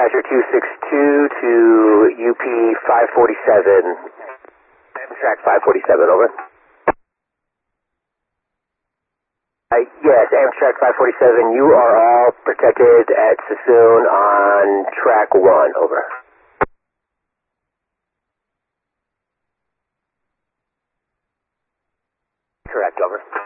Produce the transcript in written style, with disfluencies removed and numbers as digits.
Dispatcher 262 to UP 547. Amtrak 547, over. Yes, Amtrak 547, you are all protected at Sassoon on track 1, over. Correct, over.